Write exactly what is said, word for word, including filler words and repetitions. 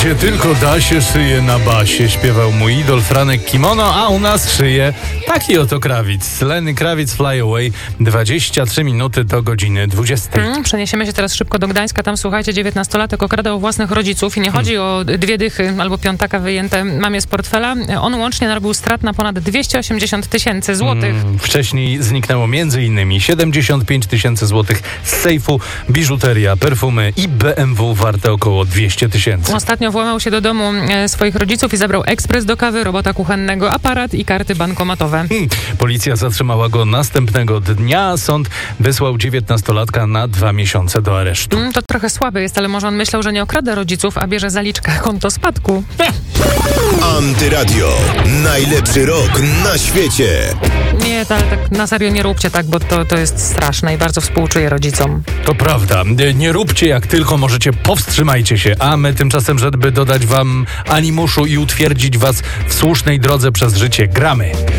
Gdzie tylko da się szyje na basie, śpiewał mój idol Franek Kimono, a u nas szyje taki oto krawic. Lenny Kravitz, Fly Away, dwadzieścia trzy minuty do godziny dwudziestej. Hmm, przeniesiemy się teraz szybko do Gdańska. Tam, słuchajcie, dziewiętnastolatek okradał własnych rodziców i nie chodzi hmm. o dwie dychy albo piątaka wyjęte mamie z portfela. On łącznie narobił strat na ponad dwieście osiemdziesiąt tysięcy złotych. Hmm. Wcześniej zniknęło między innymi siedemdziesiąt pięć tysięcy złotych z sejfu, biżuteria, perfumy i B M W warte około dwieście tysięcy. Ostatnio włamał się do domu e, swoich rodziców i zabrał ekspres do kawy, robota kuchennego, aparat i karty bankomatowe. Hmm. Policja zatrzymała go następnego dnia. Sąd wysłał dziewiętnastolatka na dwa miesiące do aresztu. Hmm, to trochę słabe jest, ale może on myślał, że nie okrada rodziców, a bierze zaliczkę konto spadku. Antyradio. Najlepszy rok na świecie. Nie, ale tak na serio nie róbcie tak, bo to, to jest straszne i bardzo współczuję rodzicom. To prawda. Nie róbcie jak tylko możecie, powstrzymajcie się. A my tymczasem, żeby dodać wam animuszu i utwierdzić was w słusznej drodze przez życie, gramy.